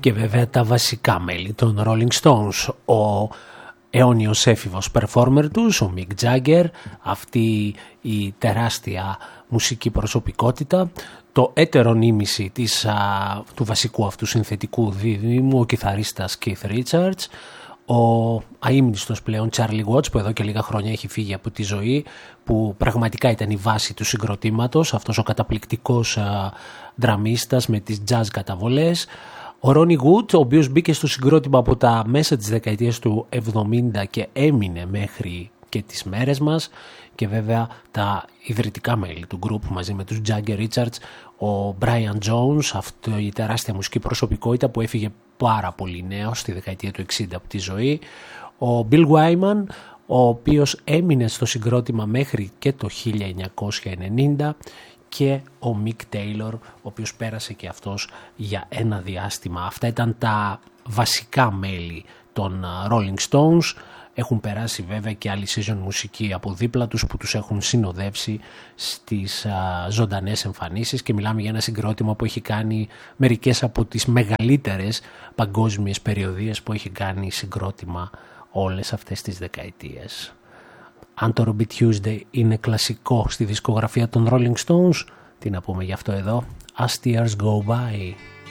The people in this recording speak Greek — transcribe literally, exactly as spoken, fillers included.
Και βέβαια τα βασικά μέλη των Rolling Stones, ο αιώνιος έφηβος performer τους, ο Mick Jagger, αυτή η τεράστια μουσική προσωπικότητα, το έτερο νήμιση της, α, του βασικού αυτού συνθετικού δίδυμου, ο κιθαρίστας Keith Richards, ο αείμνηστος πλέον Charlie Watts, που εδώ και λίγα χρόνια έχει φύγει από τη ζωή, που πραγματικά ήταν η βάση του συγκροτήματος, αυτός ο καταπληκτικός α, δραμίστας με τις jazz καταβολές, ο Ronnie Wood, ο οποίος μπήκε στο συγκρότημα από τα μέσα της δεκαετίας του εβδομήντα και έμεινε μέχρι και τις μέρες μας, και βέβαια τα ιδρυτικά μέλη του group μαζί με τους Jagger Richards, ο Brian Jones, αυτή η τεράστια μουσική προσωπικότητα που έφυγε πάρα πολύ νέος στη δεκαετία του εξήντα από τη ζωή, ο Bill Wyman, ο οποίος έμεινε στο συγκρότημα μέχρι και το χίλια εννιακόσια ενενήντα, και ο Mick Taylor, ο οποίος πέρασε και αυτός για ένα διάστημα. Αυτά ήταν τα βασικά μέλη των Rolling Stones. Έχουν περάσει βέβαια και άλλοι season μουσικοί από δίπλα τους που τους έχουν συνοδεύσει στις α, ζωντανές εμφανίσεις, και μιλάμε για ένα συγκρότημα που έχει κάνει μερικές από τις μεγαλύτερες παγκόσμιες περιοδίες που έχει κάνει συγκρότημα όλες αυτές τις δεκαετίες. Αν το Ruby Tuesday είναι κλασικό στη δισκογραφία των Rolling Stones, τι να πούμε γι' αυτό εδώ. As Tears Go By.